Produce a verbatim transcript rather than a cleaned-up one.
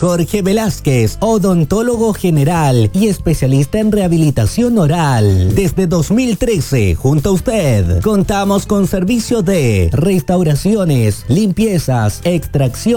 Jorge Velázquez, odontólogo general y especialista en rehabilitación oral. Desde dos mil trece, junto a usted, contamos con servicio de restauraciones, limpiezas, extracción